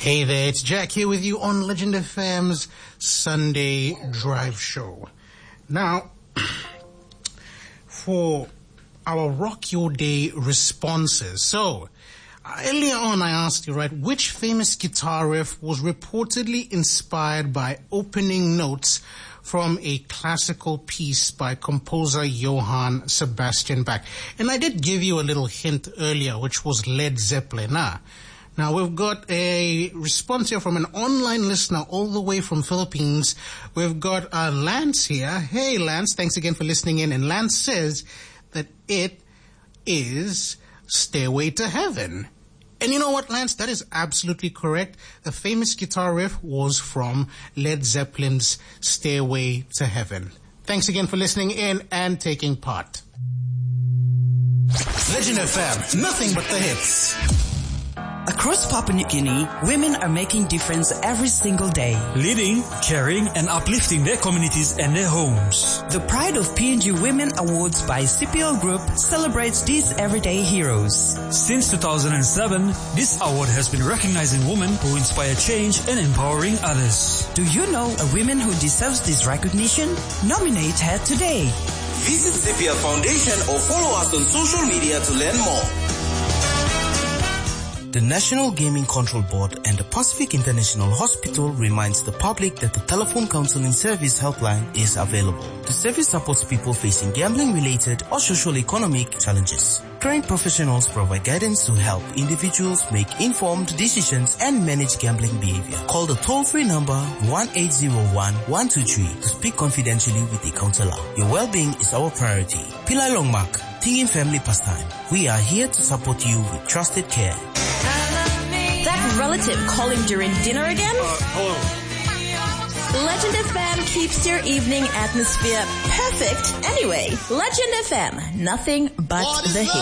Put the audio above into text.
Hey there, it's Jack here with you on Legend FM's Sunday Drive Show. Now, for our Rock Your Day responses. So, earlier on I asked you, right, which famous guitar riff was reportedly inspired by opening notes from a classical piece by composer Johann Sebastian Bach? And I did give you a little hint earlier, which was Led Zeppelin. Now, we've got a response here from an online listener all the way from Philippines. We've got Lance here. Hey, Lance, thanks again for listening in. And Lance says that it is Stairway to Heaven. And you know what, Lance? That is absolutely correct. The famous guitar riff was from Led Zeppelin's Stairway to Heaven. Thanks again for listening in and taking part. Legend FM, nothing but the hits. Across Papua New Guinea, women are making difference every single day. Leading, caring, and uplifting their communities and their homes. The Pride of PNG Women Awards by CPL Group celebrates these everyday heroes. Since 2007, this award has been recognizing women who inspire change and empowering others. Do you know a woman who deserves this recognition? Nominate her today. Visit CPL Foundation or follow us on social media to learn more. The National Gaming Control Board and the Pacific International Hospital reminds the public that the telephone counseling service helpline is available. The service supports people facing gambling-related or social-economic challenges. Trained professionals provide guidance to help individuals make informed decisions and manage gambling behavior. Call the toll-free number 1-801-123 to speak confidentially with a counselor. Your well-being is our priority. Pillai Longmark, Tingin Family Pastime. We are here to support you with trusted care. That relative calling during dinner again? Hello. Legend FM keeps your evening atmosphere perfect anyway. Legend FM, nothing but the hits.